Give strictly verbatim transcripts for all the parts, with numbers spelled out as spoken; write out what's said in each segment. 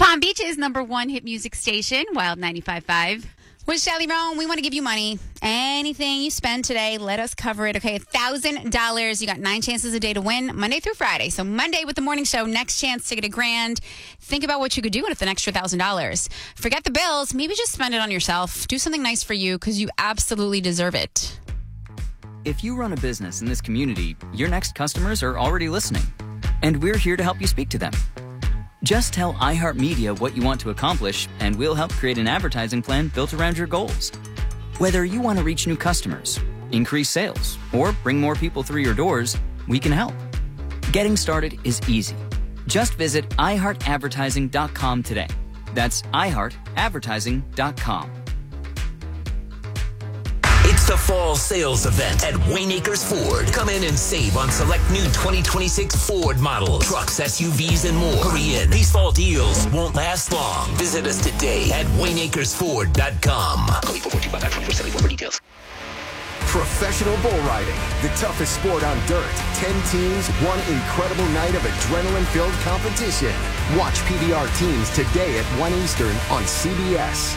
Palm Beach's number one hit music station, Wild ninety-five point five. With Shelly Roan, we want to give you money. Anything you spend today, let us cover it. Okay, one thousand dollars. You got nine chances a day to win, Monday through Friday. So Monday with the morning show, next chance to get a grand. Think about what you could do with an extra one thousand dollars. Forget the bills. Maybe just spend it on yourself. Do something nice for you because you absolutely deserve it. If you run a business in this community, your next customers are already listening. And we're here to help you speak to them. Just tell iHeartMedia what you want to accomplish, and we'll help create an advertising plan built around your goals. Whether you want to reach new customers, increase sales, or bring more people through your doors, we can help. Getting started is easy. Just visit i heart advertising dot com today. That's i heart advertising dot com. It's the fall sales event at Wayne Acres Ford. Come in and save on select new twenty twenty-six Ford models, trucks, S U Vs, and more. Hurry in. These fall deals won't last long. Visit us today at wayne acres ford dot com. Call eight four four two five five two four seven four for details. Professional bull riding, the toughest sport on dirt. Ten teams, one incredible night of adrenaline-filled competition. Watch P B R teams today at one Eastern on C B S.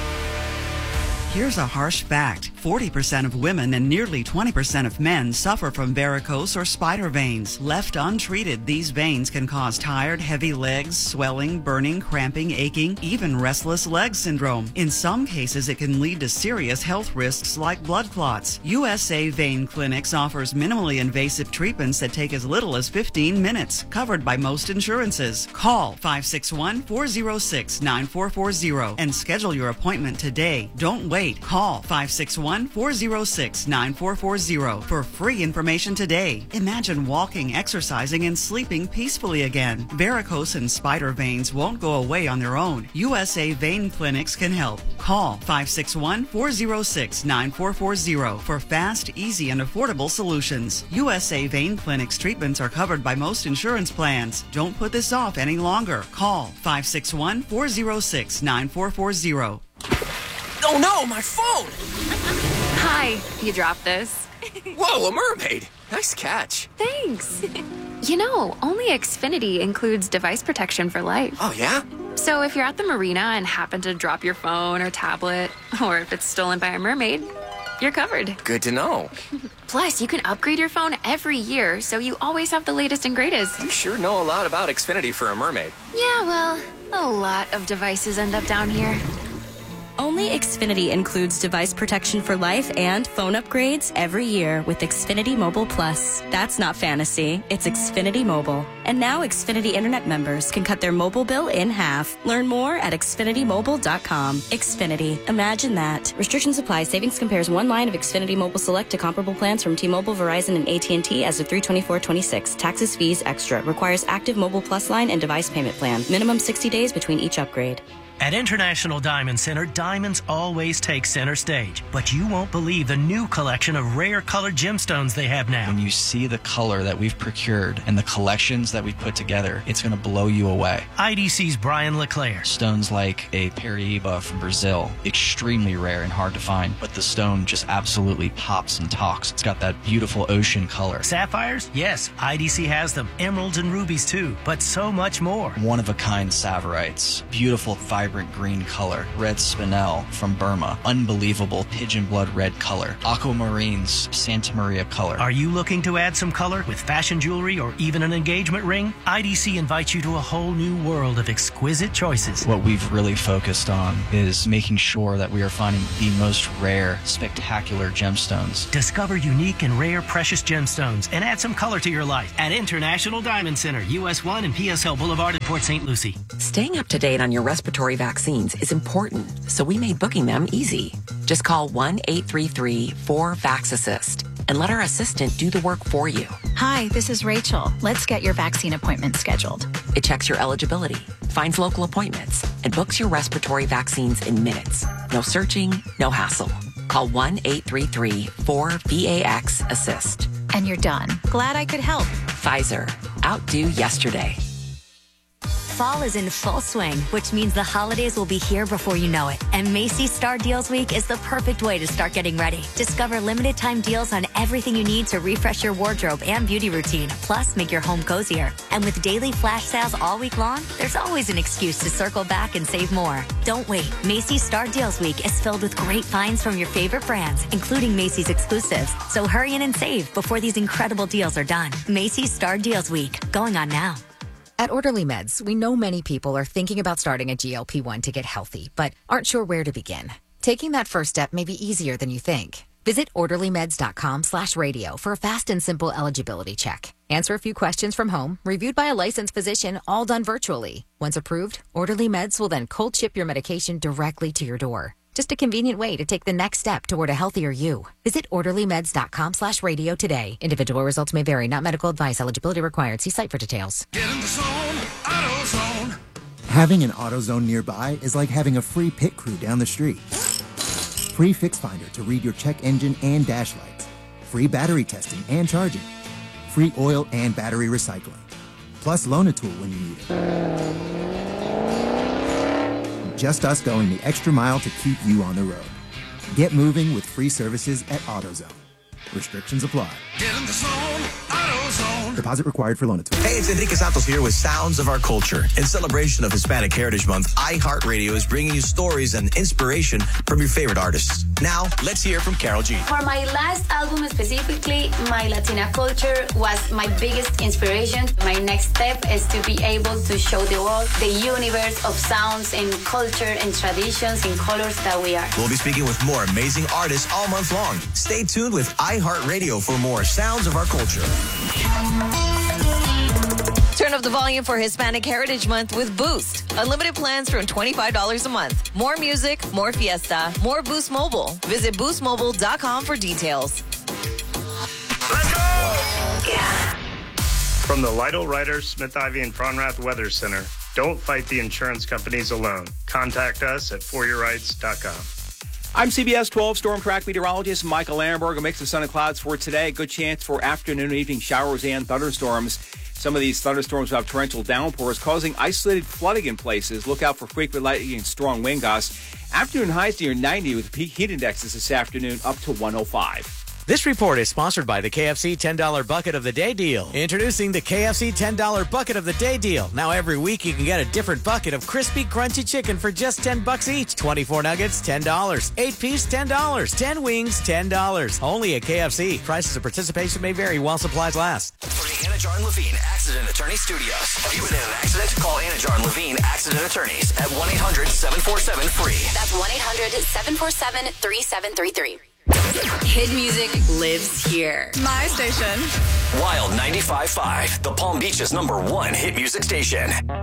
Here's a harsh fact. forty percent of women and nearly twenty percent of men suffer from varicose or spider veins. Left untreated, these veins can cause tired, heavy legs, swelling, burning, cramping, aching, even restless leg syndrome. In some cases, it can lead to serious health risks like blood clots. U S A Vein Clinics offers minimally invasive treatments that take as little as fifteen minutes, covered by most insurances. Call five six one, four zero six, nine four four zero and schedule your appointment today. Don't wait. Call five six one, four zero six, nine four four zero for free information today. Imagine walking, exercising, and sleeping peacefully again. Varicose and spider veins won't go away on their own. U S A Vein Clinics can help. Call five six one, four zero six, nine four four zero for fast, easy, and affordable solutions. U S A Vein Clinics treatments are covered by most insurance plans. Don't put this off any longer. Call five six one, four zero six, nine four four zero. Oh no, my phone! Hi, you dropped this. Whoa, a mermaid! Nice catch. Thanks. You know, only Xfinity includes device protection for life. Oh, yeah? So if you're at the marina and happen to drop your phone or tablet, or if it's stolen by a mermaid, you're covered. Good to know. Plus, you can upgrade your phone every year, so you always have the latest and greatest. You sure know a lot about Xfinity for a mermaid. Yeah, well, a lot of devices end up down here. Only Xfinity includes device protection for life and phone upgrades every year with Xfinity Mobile Plus. That's not fantasy. It's Xfinity Mobile. And now Xfinity Internet members can cut their mobile bill in half. Learn more at xfinity mobile dot com. Xfinity. Imagine that. Restrictions apply. Savings compares one line of Xfinity Mobile Select to comparable plans from T-Mobile, Verizon, and A T and T as of three twenty-four twenty-six. Taxes, fees, extra. Requires active Mobile Plus line and device payment plan. Minimum sixty days between each upgrade. At International Diamond Center, diamonds always take center stage. But you won't believe the new collection of rare colored gemstones they have now. When you see the color that we've procured and the collections that we've put together, it's going to blow you away. I D C's Brian LeClaire. Stones like a Paraíba from Brazil, extremely rare and hard to find, but the stone just absolutely pops and talks. It's got that beautiful ocean color. Sapphires? Yes, I D C has them. Emeralds and rubies too, but so much more. One-of-a-kind Saverites, beautiful, vibrant green color. Red Spinel from Burma, unbelievable pigeon blood red color. Aquamarines, Santa Maria color. Are you looking to add some color with fashion jewelry or even an engagement ring? I D C invites you to a whole new world of exquisite choices. What we've really focused on is making sure that we are finding the most rare, spectacular gemstones. Discover unique and rare precious gemstones and add some color to your life at International Diamond Center, U S one and P S L Boulevard in Port Saint Lucie. Staying up to date on your respiratory vaccines is important, so we made booking them easy. Just call one eight three three, four, VAX assist and let our assistant do the work for you. Hi, this is Rachel. Let's get your vaccine appointment scheduled. It checks your eligibility, finds local appointments, and books your respiratory vaccines in minutes. No searching, no hassle. Call one eight three three, four, VAX assist. And you're done. Glad I could help. Pfizer. Outdo yesterday. Fall is in full swing, which means the holidays will be here before you know it. And Macy's Star Deals Week is the perfect way to start getting ready. Discover limited time deals on every everything you need to refresh your wardrobe and beauty routine, plus make your home cozier. And with daily flash sales all week long, there's always an excuse to circle back and save more. Don't wait. Macy's Star Deals Week is filled with great finds from your favorite brands, including Macy's exclusives. So hurry in and save before these incredible deals are done. Macy's Star Deals Week, going on now. At Orderly Meds, we know many people are thinking about starting a G L P one to get healthy, but aren't sure where to begin. Taking that first step may be easier than you think. Visit orderlymeds.com slash radio for a fast and simple eligibility check. Answer a few questions from home, reviewed by a licensed physician, all done virtually. Once approved, Orderly Meds will then cold ship your medication directly to your door. Just a convenient way to take the next step toward a healthier you. Visit orderlymeds.com slash radio today. Individual results may vary. Not medical advice. Eligibility required. See site for details. Get in the zone, AutoZone. Having an AutoZone nearby is like having a free pit crew down the street. Free Fix Finder to read your check engine and dash lights. Free battery testing and charging. Free oil and battery recycling. Plus loan a tool when you need it. Just us going the extra mile to keep you on the road. Get moving with free services at AutoZone. Restrictions apply. Get in the zone, AutoZone. Deposit required for loan a tool. Hey, it's Enrique Santos here with Sounds of Our Culture. In celebration of Hispanic Heritage Month, iHeartRadio is bringing you stories and inspiration from your favorite artists. Now, let's hear from Carol G. For my last album specifically, my Latina culture was my biggest inspiration. My next step is to be able to show the world the universe of sounds and culture and traditions and colors that we are. We'll be speaking with more amazing artists all month long. Stay tuned with iHeartRadio for more Sounds of Our Culture. Turn up the volume for Hispanic Heritage Month with Boost. Unlimited plans from twenty-five dollars a month. More music, more fiesta, more Boost Mobile. Visit boost mobile dot com for details. Let's go! Yeah. From the Lytle Ryder, Smith Ivy, and Fronrath Weather Center, don't fight the insurance companies alone. Contact us at for your rights dot com. I'm C B S twelve storm track meteorologist Michael Lamberg. A mix of sun and clouds for today. Good chance for afternoon and evening showers and thunderstorms. Some of these thunderstorms will have torrential downpours, causing isolated flooding in places. Look out for frequent lightning and strong wind gusts. Afternoon highs near ninety with peak heat indexes this afternoon up to one oh five. This report is sponsored by the K F C ten dollar Bucket of the Day deal. Introducing the K F C ten dollar Bucket of the Day deal. Now every week you can get a different bucket of crispy, crunchy chicken for just ten bucks each. twenty-four nuggets, ten dollars. eight piece, ten dollars. ten wings, ten dollars. Only at K F C. Prices of participation may vary while supplies last. For the Anna Jar and Levine Accident Attorney Studios. Have you been in an accident? Call Anna Jar and Levine Accident Attorneys at one eight hundred seven four seven free. That's one eight hundred seven four seven three seven three three. Hit music lives here. My station. Wild ninety-five point five, the Palm Beach's number one hit music station.